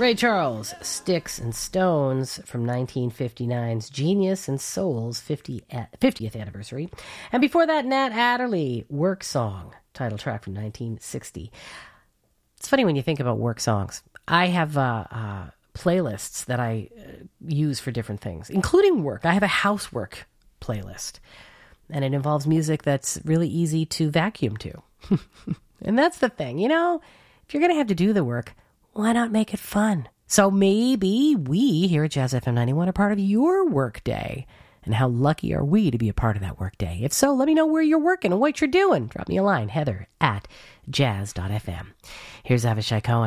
Ray Charles, Sticks and Stones from 1959's Genius and Soul's 50th anniversary. And before that, Nat Adderley, Work Song, title track from 1960. It's funny when you think about work songs. I have playlists that I use for different things, including work. I have a housework playlist, and it involves music that's really easy to vacuum to. And that's the thing, if you're going to have to do the work, why not make it fun? So maybe we here at Jazz FM 91 are part of your work day. And how lucky are we to be a part of that work day? If so, let me know where you're working and what you're doing. Drop me a line, Heather@jazz.fm. Here's Avishai Cohen.